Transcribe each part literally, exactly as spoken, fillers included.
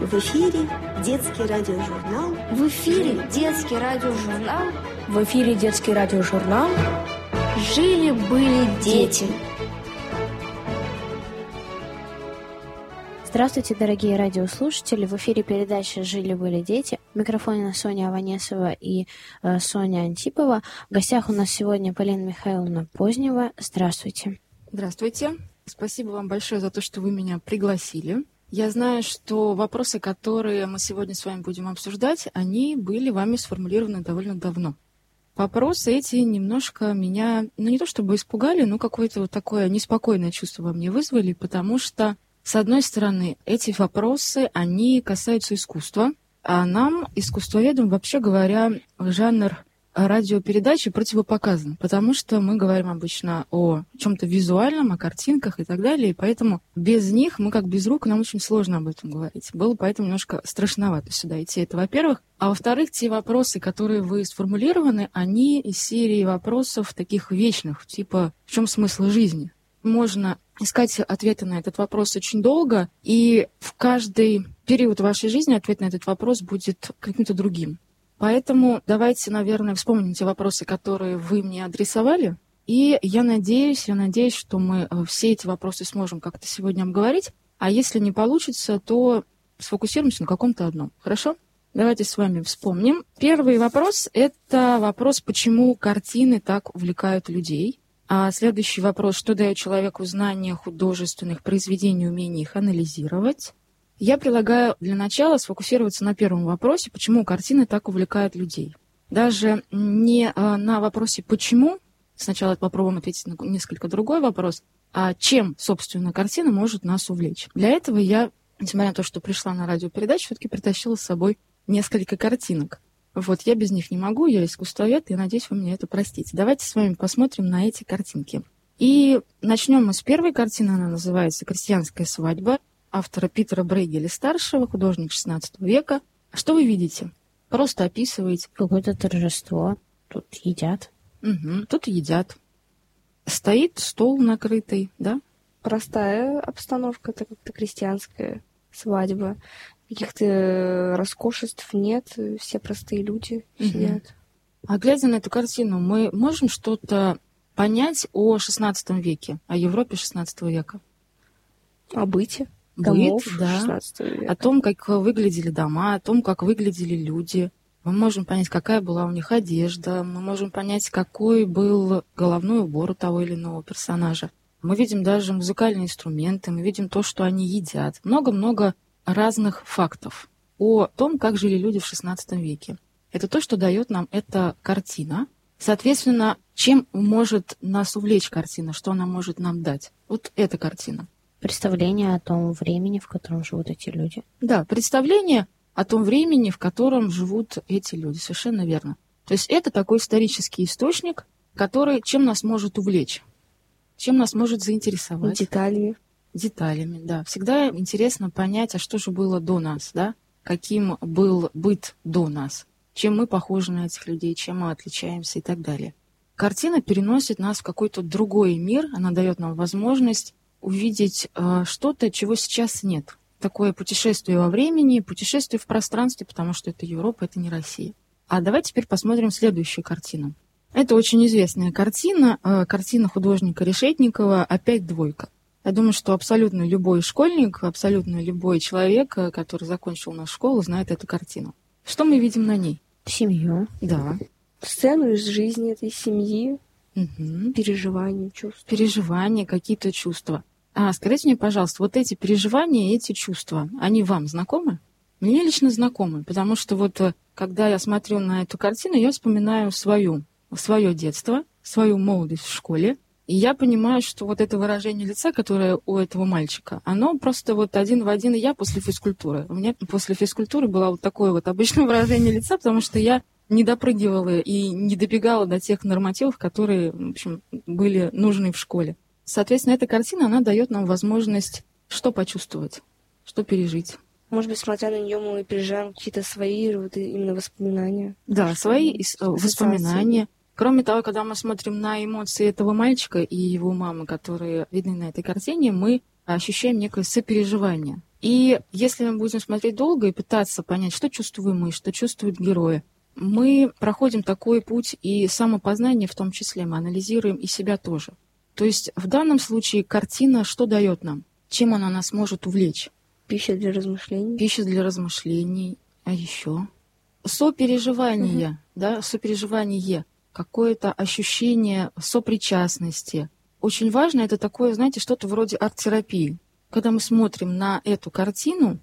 В эфире детский радиожурнал. В эфире детский радиожурнал. В эфире детский радиожурнал. Жили-были дети. Здравствуйте, дорогие радиослушатели! В эфире передача «Жили-были дети». В микрофоне Соня Аванесова и э, Соня Антипова. В гостях у нас сегодня Полина Михайловна Познева. Здравствуйте. Здравствуйте. Спасибо вам большое за то, что вы меня пригласили. Я знаю, что вопросы, которые мы сегодня с вами будем обсуждать, они были вами сформулированы довольно давно. Вопросы эти немножко меня, ну не то чтобы испугали, но какое-то вот такое неспокойное чувство во мне вызвали, потому что, с одной стороны, эти вопросы, они касаются искусства, а нам, искусствоведам, вообще говоря, жанр радиопередачи противопоказан, потому что мы говорим обычно о чем-то визуальном, о картинках и так далее, и поэтому без них мы как без рук, нам очень сложно об этом говорить. Было поэтому немножко страшновато сюда идти, это во-первых. А во-вторых, те вопросы, которые вы сформулированы, они из серии вопросов таких вечных, типа «в чем смысл жизни?». Можно искать ответы на этот вопрос очень долго, и в каждый период вашей жизни ответ на этот вопрос будет каким-то другим. Поэтому давайте, наверное, вспомним те вопросы, которые вы мне адресовали. И я надеюсь, я надеюсь, что мы все эти вопросы сможем как-то сегодня обговорить. А если не получится, то сфокусируемся на каком-то одном. Хорошо? Давайте с вами вспомним. Первый вопрос – это вопрос, почему картины так увлекают людей. А следующий вопрос, что дает человеку знание художественных произведений, умение их анализировать. Я предлагаю для начала сфокусироваться на первом вопросе, почему картины так увлекают людей. Даже не на вопросе «почему», сначала попробуем ответить на несколько другой вопрос, а чем, собственно, картина может нас увлечь. Для этого я, несмотря на то, что пришла на радиопередачу, все-таки притащила с собой несколько картинок. Вот, я без них не могу, я искусствовед, и надеюсь, вы мне это простите. Давайте с вами посмотрим на эти картинки. И начнем мы с первой картины, она называется «Крестьянская свадьба», автора Питера Брейгеля-старшего, художник шестнадцатого века. Что вы видите? Просто описываете. Какое-то торжество. Тут едят. Угу, тут едят. Стоит стол накрытый, да? Простая обстановка, это как-то крестьянская свадьба. Каких-то роскошеств нет, все простые люди угу. сидят. А глядя на эту картину, мы можем что-то понять о шестнадцатом веке, о Европе шестнадцатого века? О быте. Быт, да, о том, как выглядели дома, о том, как выглядели люди. Мы можем понять, какая была у них одежда, мы можем понять, какой был головной убор у того или иного персонажа. Мы видим даже музыкальные инструменты, мы видим то, что они едят. Много-много разных фактов о том, как жили люди в шестнадцатом веке. Это то, что дает нам эта картина. Соответственно, чем может нас увлечь картина, что она может нам дать? Вот эта картина. Представление о том времени, в котором живут эти люди. Да, представление о том времени, в котором живут эти люди. Совершенно верно. То есть это такой исторический источник, который чем нас может увлечь, чем нас может заинтересовать. Деталями. Деталями, да. Всегда интересно понять, а что же было до нас, да? Каким был быт до нас, чем мы похожи на этих людей, чем мы отличаемся и так далее. Картина переносит нас в какой-то другой мир, она дает нам возможность увидеть э, что-то, чего сейчас нет. Такое путешествие во времени, путешествие в пространстве, потому что это Европа, это не Россия. А давайте теперь посмотрим следующую картину. Это очень известная картина, э, картина художника Решетникова «Опять двойка». Я думаю, что абсолютно любой школьник, абсолютно любой человек, который закончил нашу школу, знает эту картину. Что мы видим на ней? Семью. Да. Сцену из жизни этой семьи, угу. переживания, чувства. Переживания, какие-то чувства. А, скажите мне, пожалуйста, вот эти переживания, эти чувства, они вам знакомы? Мне лично знакомы, потому что вот когда я смотрю на эту картину, я вспоминаю свою, свое детство, свою молодость в школе, и я понимаю, что вот это выражение лица, которое у этого мальчика, оно просто вот один в один и я после физкультуры. У меня после физкультуры было вот такое вот обычное выражение лица, потому что я не допрыгивала и не добегала до тех нормативов, которые, в общем, были нужны в школе. Соответственно, эта картина, она дает нам возможность что почувствовать, что пережить. Может быть, смотря на нее, мы переживаем какие-то свои вот именно воспоминания. Да, свои воспоминания. Кроме того, когда мы смотрим на эмоции этого мальчика и его мамы, которые видны на этой картине, мы ощущаем некое сопереживание. И если мы будем смотреть долго и пытаться понять, что чувствуем мы, что чувствуют герои, мы проходим такой путь и самопознание в том числе, мы анализируем и себя тоже. То есть в данном случае картина что дает нам? Чем она нас может увлечь? Пища для размышлений. Пища для размышлений. А еще? Сопереживание, угу. да, сопереживание. Какое-то ощущение сопричастности. Очень важно, это такое, знаете, что-то вроде арт-терапии. Когда мы смотрим на эту картину,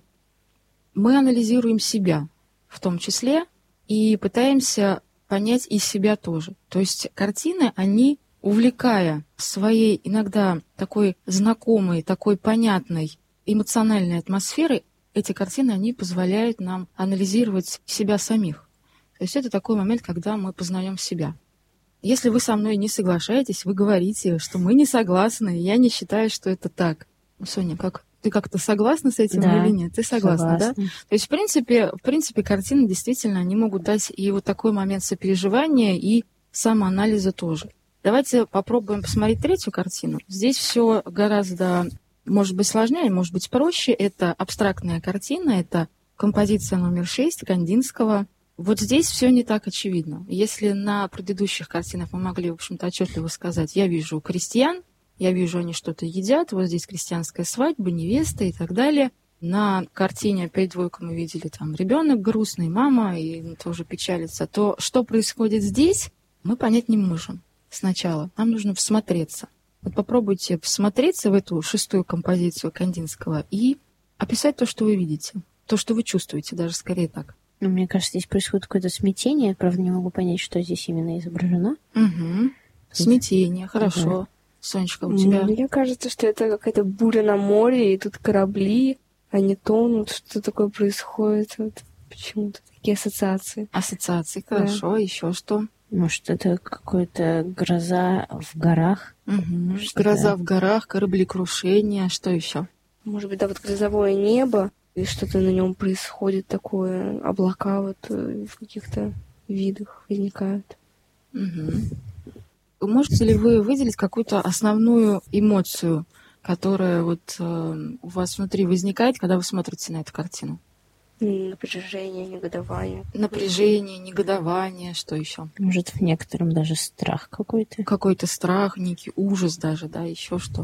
мы анализируем себя в том числе и пытаемся понять и себя тоже. То есть картины, они, увлекая своей иногда такой знакомой, такой понятной эмоциональной атмосферой, эти картины, они позволяют нам анализировать себя самих. То есть это такой момент, когда мы познаем себя. Если вы со мной не соглашаетесь, вы говорите, что мы не согласны, и я не считаю, что это так. Соня, как ты как-то согласна с этим да, или нет? Ты согласна, согласна, да? То есть, в принципе, в принципе, картины действительно, они могут дать и вот такой момент сопереживания, и самоанализа тоже. Давайте попробуем посмотреть третью картину. Здесь все гораздо, может быть, сложнее, может быть, проще. Это абстрактная картина, это композиция номер шесть Кандинского. Вот здесь все не так очевидно. Если на предыдущих картинах мы могли, в общем-то, отчетливо сказать, я вижу крестьян, я вижу, они что-то едят, вот здесь крестьянская свадьба, невеста и так далее. На картине опять двойку мы видели, там ребенок грустный, мама, и тоже печалится. То, что происходит здесь, мы понять не можем сначала. Нам нужно всмотреться. Вот попробуйте всмотреться в эту шестую композицию Кандинского и описать то, что вы видите, то, что вы чувствуете, даже скорее так. Ну, мне кажется, здесь происходит какое-то смятение. Правда, не могу понять, что здесь именно изображено. Угу. Смятение, хорошо. Угу. Сонечка, у тебя? Мне кажется, что это какая-то буря на море, и тут корабли, они тонут, что такое происходит. Вот почему-то такие ассоциации. Ассоциации, хорошо. Да. Еще что? Может, это какая-то гроза в горах? Угу. Гроза в горах, кораблекрушение, что еще? Может быть, да, вот грозовое небо, и что-то на нем происходит такое, облака вот в каких-то видах возникают. Угу. Можете ли вы выделить какую-то основную эмоцию, которая вот э, у вас внутри возникает, когда вы смотрите на эту картину? Напряжение, негодование. Напряжение, негодование, что еще? Может, в некотором даже страх какой-то? Какой-то страх, некий ужас даже, да, еще что?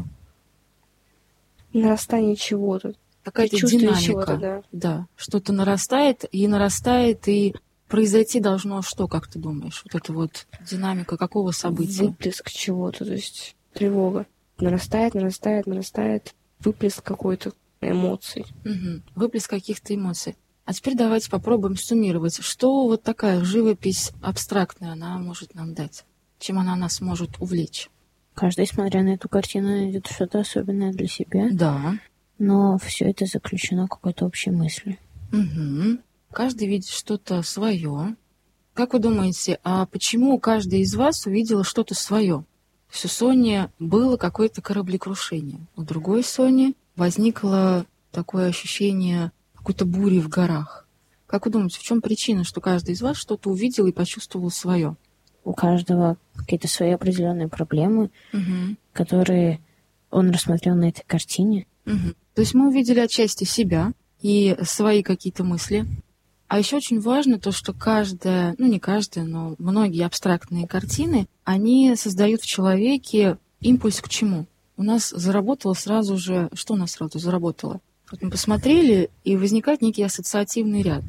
Нарастание чего-то. Какая-то динамика. Да. да, что-то нарастает и нарастает, и произойти должно что, как ты думаешь? Вот это вот динамика какого события? Выплеск чего-то, то есть тревога. Нарастает, нарастает, нарастает. Выплеск какой-то эмоций. Угу. Выплеск каких-то эмоций. А теперь давайте попробуем суммировать, что вот такая живопись абстрактная она может нам дать? Чем она нас может увлечь? Каждый, смотря на эту картину, найдет что-то особенное для себя. Да. Но все это заключено в какой-то общей мысли. Угу. Каждый видит что-то свое. Как вы думаете, а почему каждый из вас увидел что-то свое? То есть у Сони было какое-то кораблекрушение. У другой Сони возникло такое ощущение какой-то бури в горах. Как вы думаете, в чем причина, что каждый из вас что-то увидел и почувствовал свое? У каждого какие-то свои определенные проблемы, угу. которые он рассмотрел на этой картине. Угу. То есть мы увидели отчасти себя и свои какие-то мысли. А еще очень важно то, что каждая, ну не каждая, но многие абстрактные картины, они создают в человеке импульс к чему? У нас заработало сразу же, что у нас сразу заработало? Вот мы посмотрели, и возникает некий ассоциативный ряд.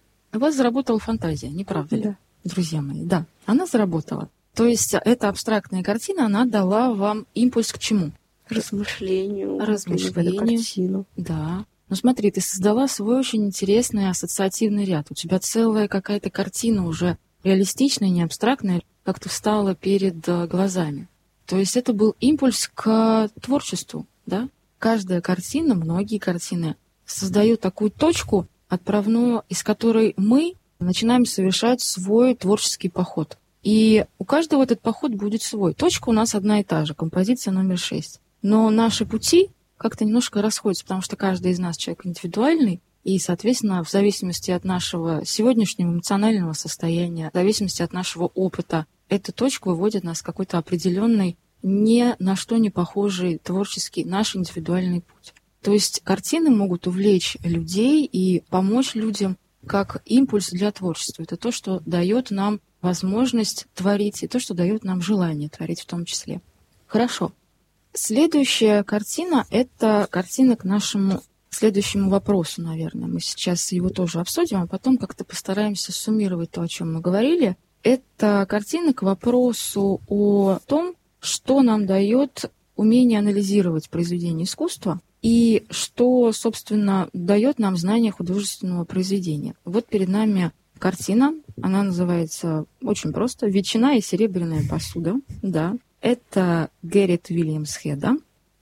У вас заработала фантазия, не правда ли, да. друзья мои? Да, она заработала. То есть эта абстрактная картина, она дала вам импульс к чему? Размышлению. Размышлению. Картину. Да. Ну смотри, ты создала свой очень интересный ассоциативный ряд. У тебя целая какая-то картина уже реалистичная, не абстрактная, как-то встала перед глазами. То есть это был импульс к творчеству, да? Каждая картина, многие картины создают такую точку отправную, из которой мы начинаем совершать свой творческий поход. И у каждого этот поход будет свой. Точка у нас одна и та же, композиция номер шесть. Но наши пути как-то немножко расходятся, потому что каждый из нас человек индивидуальный, и, соответственно, в зависимости от нашего сегодняшнего эмоционального состояния, в зависимости от нашего опыта, эта точка выводит нас в какой-то определенный, ни на что не похожий творческий наш индивидуальный путь. То есть картины могут увлечь людей и помочь людям как импульс для творчества. Это то, что дает нам возможность творить, и то, что дает нам желание творить в том числе. Хорошо. Следующая картина — это картина к нашему следующему вопросу, наверное. Мы сейчас его тоже обсудим, а потом как-то постараемся суммировать то, о чем мы говорили. Это картина к вопросу о том, что нам дает умение анализировать произведение искусства и что, собственно, дает нам знание художественного произведения. Вот перед нами картина, она называется очень просто «Ветчина и серебряная посуда». Да, это Гэррит Уильямс Хеда,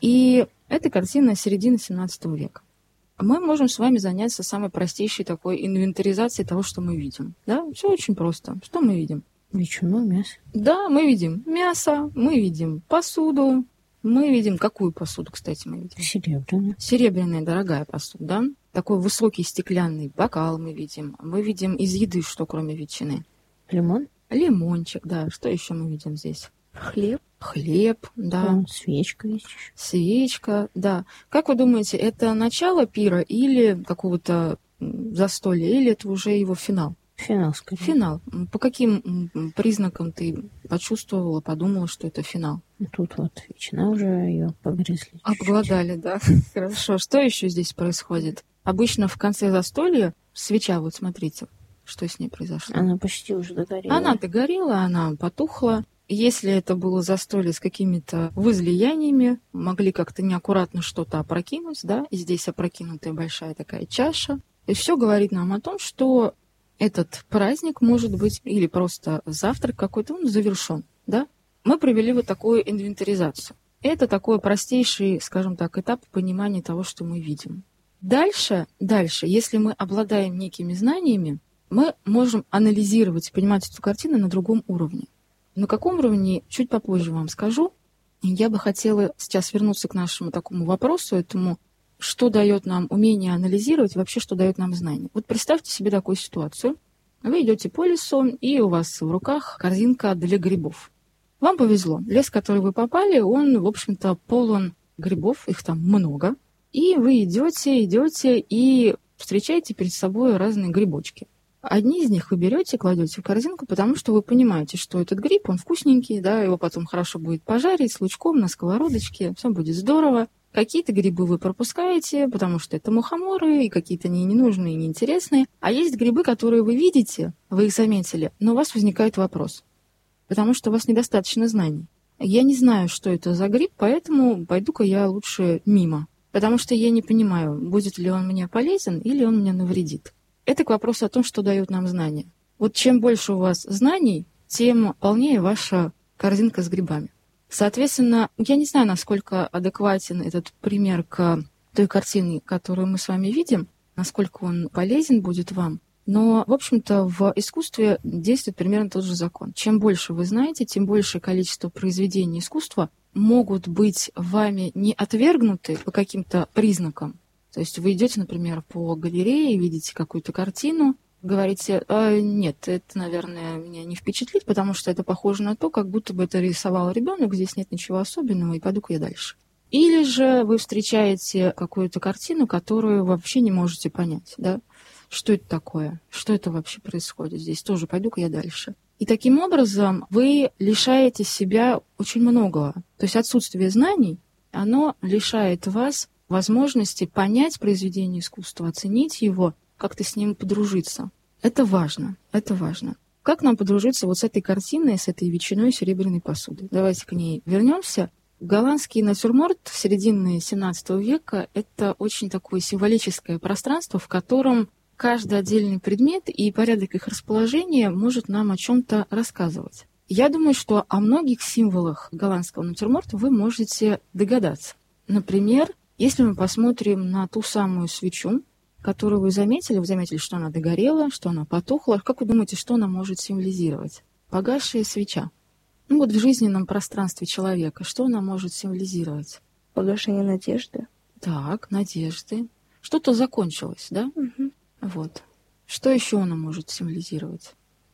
и это картина середины семнадцатого века. Мы можем с вами заняться самой простейшей такой инвентаризацией того, что мы видим. Да, все очень просто. Что мы видим? Ветчину, мясо. Да, мы видим мясо, мы видим посуду. Мы видим, какую посуду, кстати, мы видим? Серебряная. Серебряная, дорогая посуда, да? Такой высокий стеклянный бокал мы видим. Мы видим из еды, что кроме ветчины. Лимон. Лимончик, да. Что еще мы видим здесь? Хлеб. Хлеб, да. Вон, свечка есть еще. Свечка, да. Как вы думаете, это начало пира или какого-то застолья, или это уже его финал? Финал, скорее. Финал. По каким признакам ты почувствовала, подумала, что это финал? Тут вот ветчина уже ее погрызли. Обглодали, да. Хорошо. Что еще здесь происходит? Обычно в конце застолья свеча, вот смотрите, что с ней произошло. Она почти уже догорела. Она догорела, она потухла. Если это было застолье с какими-то возлияниями, могли как-то неаккуратно что-то опрокинуть, да, и здесь опрокинутая большая такая чаша. И все говорит нам о том, что этот праздник, может быть, или просто завтрак какой-то, он завершен, да. Мы провели вот такую инвентаризацию. Это такой простейший, скажем так, этап понимания того, что мы видим. Дальше, дальше, если мы обладаем некими знаниями, мы можем анализировать и понимать эту картину на другом уровне. На каком уровне, чуть попозже вам скажу. Я бы хотела сейчас вернуться к нашему такому вопросу, этому, что дает нам умение анализировать, вообще, что дает нам знание. Вот представьте себе такую ситуацию. Вы идете по лесу, и у вас в руках корзинка для грибов. Вам повезло. Лес, в который вы попали, он, в общем-то, полон грибов, их там много. И вы идете, идете и встречаете перед собой разные грибочки. Одни из них вы берете, кладете в корзинку, потому что вы понимаете, что этот гриб, он вкусненький, да, его потом хорошо будет пожарить с лучком на сковородочке, все будет здорово. Какие-то грибы вы пропускаете, потому что это мухоморы, и какие-то они ненужные и неинтересные. А есть грибы, которые вы видите, вы их заметили, но у вас возникает вопрос, потому что у вас недостаточно знаний. Я не знаю, что это за гриб, поэтому пойду-ка я лучше мимо, потому что я не понимаю, будет ли он мне полезен или он мне навредит. Это к вопросу о том, что дают нам знания. Вот чем больше у вас знаний, тем полнее ваша корзинка с грибами. Соответственно, я не знаю, насколько адекватен этот пример к той картине, которую мы с вами видим, насколько он полезен будет вам. Но, в общем-то, в искусстве действует примерно тот же закон. Чем больше вы знаете, тем большее количество произведений искусства могут быть вами не отвергнуты по каким-то признакам. То есть вы идете, например, по галерее, видите какую-то картину, говорите, э, нет, это, наверное, меня не впечатлит, потому что это похоже на то, как будто бы это рисовал ребенок, здесь нет ничего особенного, и пойду-ка я дальше. Или же вы встречаете какую-то картину, которую вы вообще не можете понять, да? Что это такое? Что это вообще происходит здесь? Тоже пойду-ка я дальше. И таким образом вы лишаете себя очень многого. То есть отсутствие знаний, оно лишает вас возможности понять произведение искусства, оценить его, как-то с ним подружиться. Это важно, это важно. Как нам подружиться вот с этой картиной, с этой ветчиной серебряной посуды? Давайте к ней вернемся. Голландский натюрморт середины семнадцатого века — это очень такое символическое пространство, в котором каждый отдельный предмет и порядок их расположения может нам о чем-то рассказывать. Я думаю, что о многих символах голландского натюрморта вы можете догадаться. Например, если мы посмотрим на ту самую свечу, которую вы заметили, вы заметили, что она догорела, что она потухла. Как вы думаете, что она может символизировать? Погасшая свеча. Ну вот в жизненном пространстве человека, что она может символизировать? Погашение надежды. Так, надежды. Что-то закончилось, да? Угу. Вот. Что еще она может символизировать?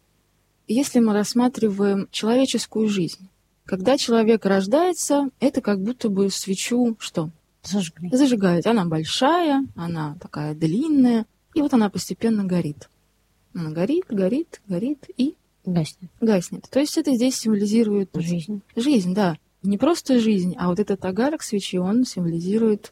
Если мы рассматриваем человеческую жизнь, когда человек рождается, это как будто бы свечу что? Зажгли. Зажигают. Она большая, она такая длинная, и вот она постепенно горит. Она горит, горит, горит и Гаснет. гаснет. То есть это здесь символизирует Жизнь. жизнь, да. Не просто жизнь, а вот этот огарок свечи, он символизирует,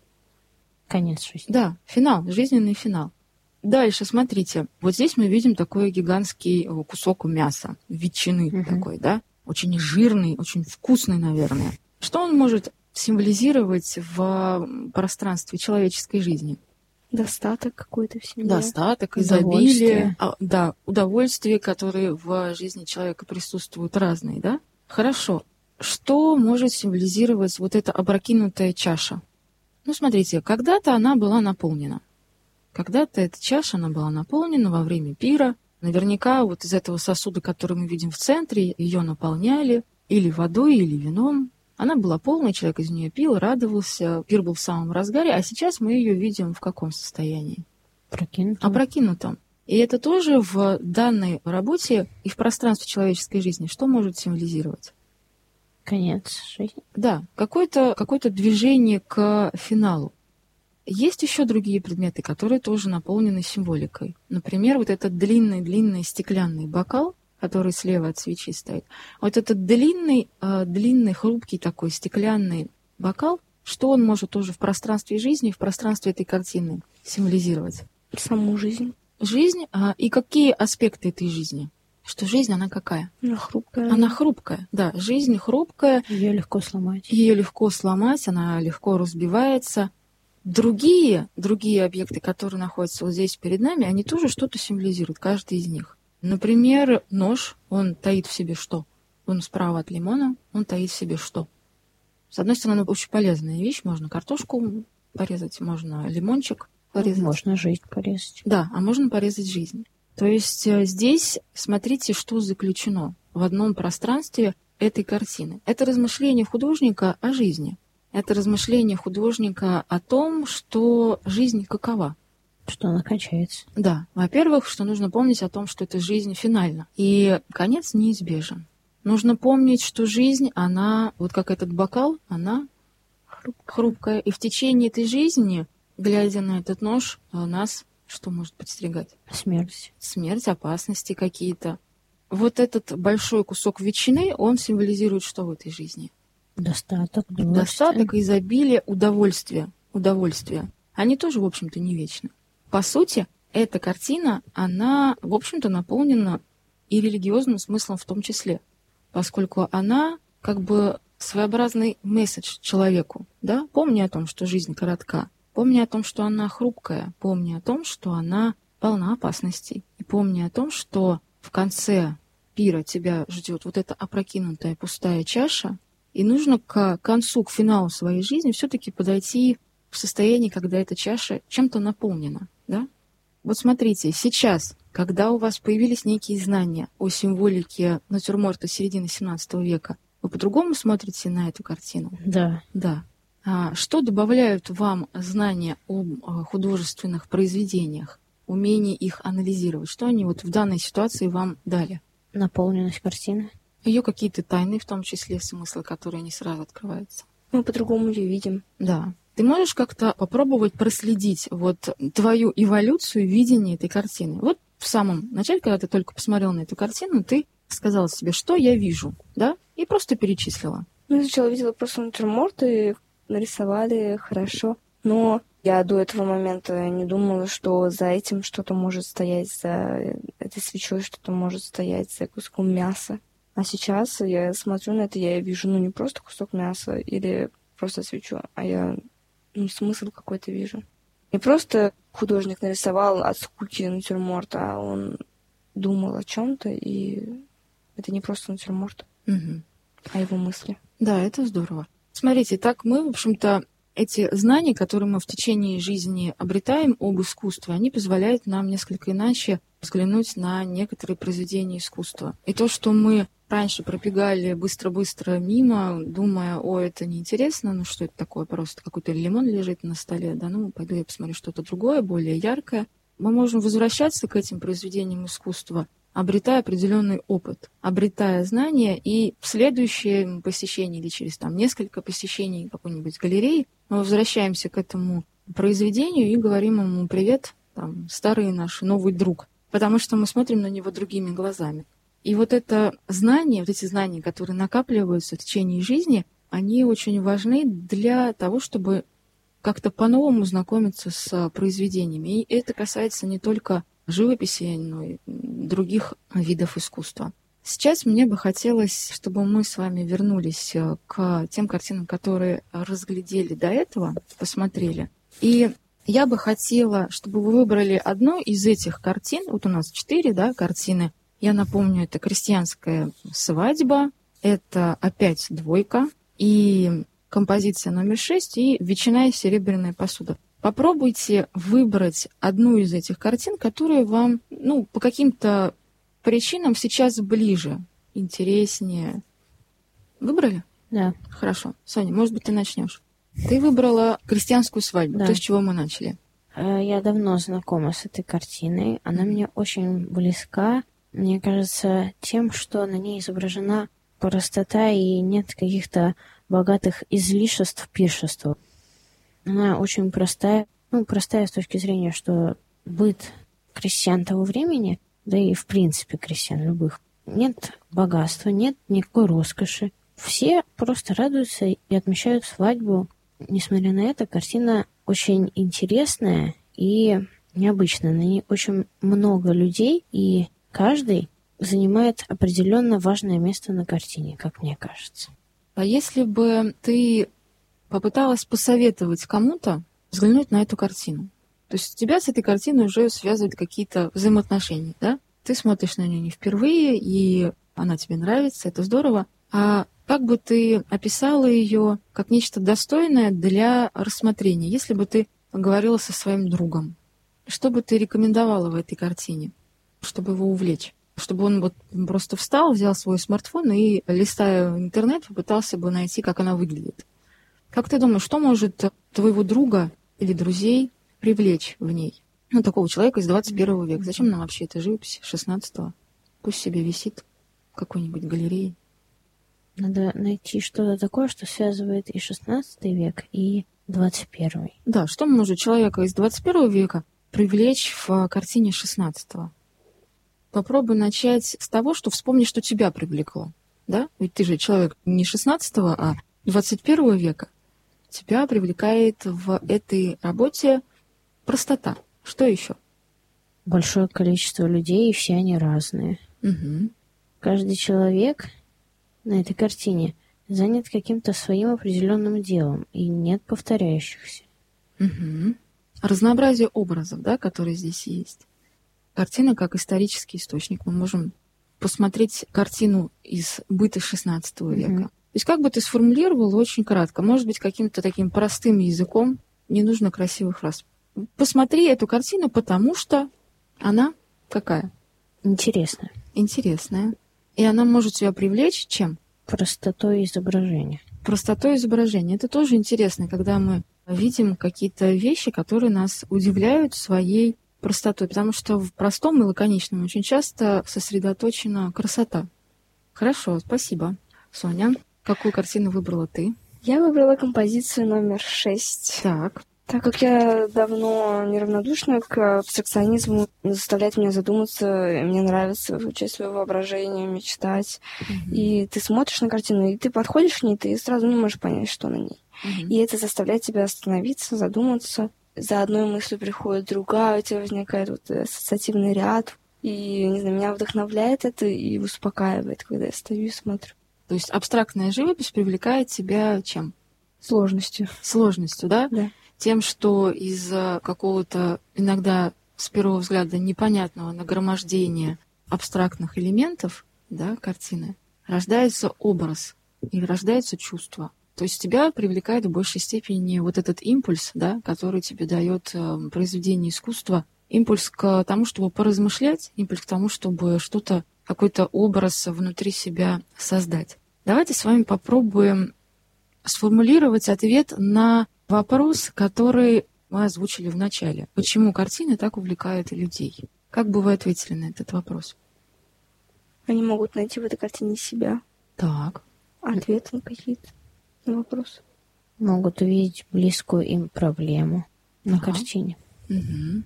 Конец жизни. да, финал, жизненный финал. Дальше, смотрите, вот здесь мы видим такой гигантский кусок мяса, ветчины Мгм. такой, да, очень жирный, очень вкусный, наверное. Что он может символизировать в пространстве человеческой жизни? Достаток какой-то в семье. Достаток, Удовольствие. изобилие, а, да, удовольствия, которые в жизни человека присутствуют разные, да? Хорошо. Что может символизировать вот эта опрокинутая чаша? Ну, смотрите, когда-то она была наполнена. Когда-то эта чаша, она была наполнена во время пира. Наверняка вот из этого сосуда, который мы видим в центре, ее наполняли или водой, или вином. Она была полная, человек из нее пил, радовался, пир был в самом разгаре, а сейчас мы ее видим в каком состоянии? Прокинуто. Опрокинутом. И это тоже в данной работе и в пространстве человеческой жизни что может символизировать? Конец жизни. Да, какое-то какое-то движение к финалу. Есть еще другие предметы, которые тоже наполнены символикой. Например, вот этот длинный-длинный стеклянный бокал, который слева от свечи стоит. Вот этот длинный, э, длинный, хрупкий такой стеклянный бокал, что он может тоже в пространстве жизни, в пространстве этой картины символизировать? Саму жизнь. Жизнь, а, и какие аспекты этой жизни? Что жизнь, она какая? Она хрупкая. Она хрупкая, да, жизнь хрупкая, Ее легко сломать. ее легко сломать, она легко разбивается. Другие, другие объекты, которые находятся вот здесь перед нами, они тоже что-то символизируют, каждый из них. Например, нож, он таит в себе что? Он справа от лимона, он таит в себе что? С одной стороны, очень полезная вещь, можно картошку порезать, можно лимончик порезать. Можно жизнь порезать. Да, а можно порезать жизнь. То есть э, здесь смотрите, что заключено в одном пространстве этой картины. Это размышление художника о жизни. Это размышление художника о том, что жизнь какова. Что она кончается. Да, во-первых, что нужно помнить о том, что эта жизнь финальна, и конец неизбежен. Нужно помнить, что жизнь, она, вот как этот бокал, она хрупкая. И в течение этой жизни, глядя на этот нож, нас что может подстерегать? Смерть. Смерть, опасности какие-то. Вот этот большой кусок ветчины, он символизирует что в этой жизни? Достаток, удовольствие. Достаток, изобилие, удовольствие. Удовольствие. Они тоже, в общем-то, не вечны. По сути, эта картина, она, в общем-то, наполнена и религиозным смыслом в том числе, поскольку она как бы своеобразный месседж человеку. Да? Помни о том, что жизнь коротка. Помни о том, что она хрупкая. Помни о том, что она полна опасностей. И помни о том, что в конце пира тебя ждет вот эта опрокинутая пустая чаша, и нужно к концу, к финалу своей жизни все-таки подойти в состоянии, когда эта чаша чем-то наполнена. Да? Вот смотрите, сейчас, когда у вас появились некие знания о символике натюрморта середины семнадцатого века, вы по-другому смотрите на эту картину? Да. Да. А что добавляют вам знания об художественных произведениях, умение их анализировать? Что они вот в данной ситуации вам дали? Наполненность картины. Ее какие-то тайны, в том числе смыслы, которые не сразу открываются. Мы по-другому ее видим. Да. Ты можешь как-то попробовать проследить вот твою эволюцию видения этой картины? Вот в самом начале, когда ты только посмотрел на эту картину, ты сказала себе, что я вижу, да? И просто перечислила. Ну, я сначала видела просто натюрморты, нарисовали хорошо, но я до этого момента не думала, что за этим что-то может стоять, за этой свечой что-то может стоять, за куском мяса. А сейчас я смотрю на это, я вижу, ну, не просто кусок мяса или просто свечу, а я, ну, смысл какой-то вижу. Не просто художник нарисовал от скуки натюрморт, а он думал о чем-то, и это не просто натюрморт, Угу. а его мысли. Да, это здорово. Смотрите, так мы, в общем-то, эти знания, которые мы в течение жизни обретаем об искусстве, они позволяют нам несколько иначе взглянуть на некоторые произведения искусства. И то, что мы раньше пробегали быстро-быстро мимо, думая, о, это неинтересно, ну что это такое, просто какой-то лимон лежит на столе, да, ну, пойду я посмотрю что-то другое, более яркое. Мы можем возвращаться к этим произведениям искусства обретая определенный опыт, обретая знания, и в следующее посещение или через там, несколько посещений какой-нибудь галереи мы возвращаемся к этому произведению и говорим ему: «Привет, там, старый наш новый друг», потому что мы смотрим на него другими глазами. И вот это знание, вот эти знания, которые накапливаются в течение жизни, они очень важны для того, чтобы как-то по-новому знакомиться с произведениями. И это касается не только живописи, но и других видов искусства. Сейчас мне бы хотелось, чтобы мы с вами вернулись к тем картинам, которые разглядели до этого, посмотрели. И я бы хотела, чтобы вы выбрали одну из этих картин. Вот у нас четыре, да, картины. Я напомню, это «Крестьянская свадьба», это опять «Двойка» и композиция номер шесть и «Ветчина и серебряная посуда». Попробуйте выбрать одну из этих картин, которая вам, ну, по каким-то причинам сейчас ближе, интереснее. Выбрали? Да. Хорошо. Соня, может быть, ты начнешь. Ты выбрала «Крестьянскую свадьбу». Да. То, с чего мы начали. Я давно знакома с этой картиной. Она мне очень близка. Мне кажется, тем, что на ней изображена простота и нет каких-то богатых излишеств пиршества. Она очень простая. Ну, простая с точки зрения, что быт крестьян того времени, да и в принципе крестьян любых, нет богатства, нет никакой роскоши. Все просто радуются и отмечают свадьбу. Несмотря на это, картина очень интересная и необычная. На ней очень много людей, и каждый занимает определенно важное место на картине, как мне кажется. А если бы ты попыталась посоветовать кому-то взглянуть на эту картину? То есть тебя с этой картиной уже связывают какие-то взаимоотношения, да? Ты смотришь на нее не впервые, и она тебе нравится, это здорово. А как бы ты описала ее как нечто достойное для рассмотрения, если бы ты поговорила со своим другом? Что бы ты рекомендовала в этой картине, чтобы его увлечь? Чтобы он вот просто встал, взял свой смартфон и, листая интернет, попытался бы найти, как она выглядит. Как ты думаешь, что может твоего друга или друзей привлечь в ней? Ну, такого человека из двадцать первого века. Зачем нам вообще эта живопись шестнадцатого? Пусть себе висит в какой-нибудь галерее. Надо найти что-то такое, что связывает и шестнадцатый век, и двадцать первый. Да, что может человека из двадцать первого века привлечь в картине шестнадцатого? Попробуй начать с того, что вспомни, что тебя привлекло. Да? Ведь ты же человек не шестнадцатого, а двадцать первого века. Тебя привлекает в этой работе простота. Что еще? Большое количество людей, и все они разные. Угу. Каждый человек на этой картине занят каким-то своим определенным делом, и нет повторяющихся. Угу. Разнообразие образов, да, которые здесь есть. Картина как исторический источник. Мы можем посмотреть картину из быта шестнадцатого века. Mm-hmm. То есть как бы ты сформулировала очень кратко, может быть, каким-то таким простым языком, не нужно красивых фраз. Посмотри эту картину, потому что она какая? Интересная. Интересная. И она может тебя привлечь чем? Простотой изображения. Простотой изображения. Это тоже интересно, когда мы видим какие-то вещи, которые нас удивляют своей простотой, потому что в простом и лаконичном очень часто сосредоточена красота. Хорошо, спасибо. Соня, какую картину выбрала ты? Я выбрала композицию номер шесть. Так. Так как я давно неравнодушна к абстракционизму, заставляет меня задуматься, мне нравится включать свое воображение, мечтать. Mm-hmm. И ты смотришь на картину, и ты подходишь к ней, ты сразу не можешь понять, что на ней. Mm-hmm. И это заставляет тебя остановиться, задуматься. За одной мыслью приходит другая, у тебя возникает вот ассоциативный ряд. И, не знаю, меня вдохновляет это и успокаивает, когда я стою и смотрю. То есть абстрактная живопись привлекает тебя чем? Сложностью. Сложностью, да? Да. Тем, что из-за какого-то иногда с первого взгляда непонятного нагромождения абстрактных элементов, да, картины, рождается образ и рождается чувство. То есть тебя привлекает в большей степени вот этот импульс, да, который тебе дает э, произведение искусства, импульс к тому, чтобы поразмышлять, импульс к тому, чтобы что-то, какой-то образ внутри себя создать. Давайте с вами попробуем сформулировать ответ на вопрос, который мы озвучили в начале. Почему картины так увлекают людей? Как бы вы ответили на этот вопрос? Они могут найти в этой картине себя. Так. Ответы на какие-то на вопросы. Могут увидеть близкую им проблему на Ага. картине. Угу.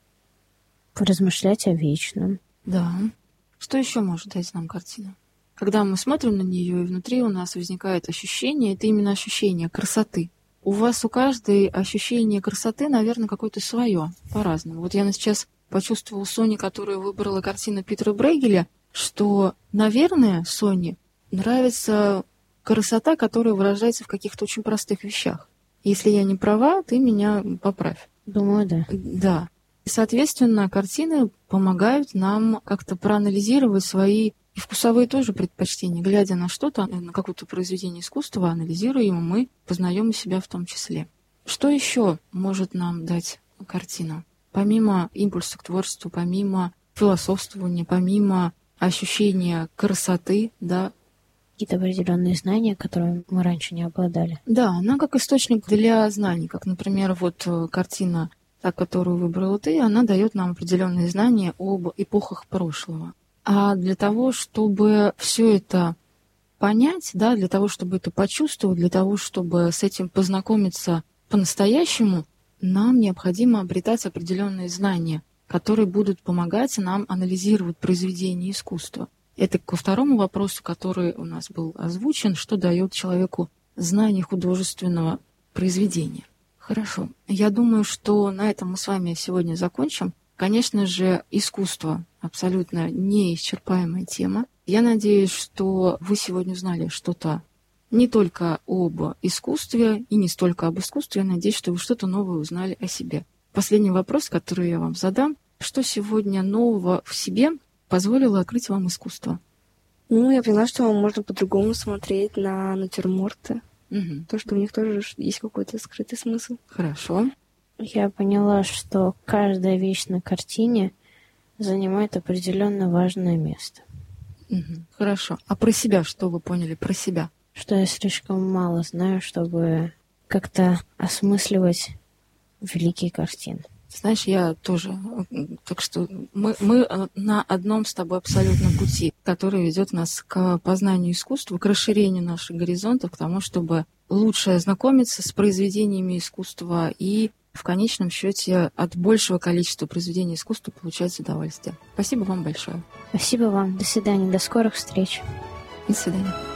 Поразмышлять о вечном. Да. Что еще может дать нам картина? Когда мы смотрим на нее, и внутри у нас возникает ощущение, это именно ощущение красоты. У вас у каждой ощущение красоты, наверное, какое-то свое, по-разному. Вот я сейчас почувствовала Сони, которая выбрала картину Питера Брейгеля, что, наверное, Соне нравится красота, которая выражается в каких-то очень простых вещах. Если я не права, ты меня поправь. Думаю, да. Да. И, соответственно, картины помогают нам как-то проанализировать свои и вкусовые тоже предпочтения. Глядя на что-то, на какое-то произведение искусства, анализируя его, мы познаем и себя в том числе. Что еще может нам дать картина? Помимо импульса к творчеству, помимо философствования, помимо ощущения красоты, да, Какие-то определенные знания, которыми мы раньше не обладали. Да, она как источник для знаний, как, например, вот э, картина, та, которую выбрала ты, она дает нам определенные знания об эпохах прошлого. А для того, чтобы все это понять, да, для того, чтобы это почувствовать, для того, чтобы с этим познакомиться по-настоящему, нам необходимо обретать определенные знания, которые будут помогать нам анализировать произведения искусства. Это ко второму вопросу, который у нас был озвучен, что дает человеку знание художественного произведения. Хорошо. Я думаю, что на этом мы с вами сегодня закончим. Конечно же, искусство абсолютно неисчерпаемая тема. Я надеюсь, что вы сегодня узнали что-то не только об искусстве и не столько об искусстве. Я надеюсь, что вы что-то новое узнали о себе. Последний вопрос, который я вам задам. Что сегодня нового в себе позволило открыть вам искусство? Ну, я поняла, что можно по-другому смотреть на натюрморты. Угу. То, что у них тоже есть какой-то скрытый смысл. Хорошо. Я поняла, что каждая вещь на картине занимает определенно важное место. Угу. Хорошо. А про себя что вы поняли про себя? Что я слишком мало знаю, чтобы как-то осмысливать великие картины. Знаешь, я тоже. Так что мы, мы на одном с тобой абсолютно пути, который ведет нас к познанию искусства, к расширению наших горизонтов, к тому, чтобы лучше ознакомиться с произведениями искусства и в конечном счете от большего количества произведений искусства получать удовольствие. Спасибо вам большое. Спасибо вам. До свидания. До скорых встреч. До свидания.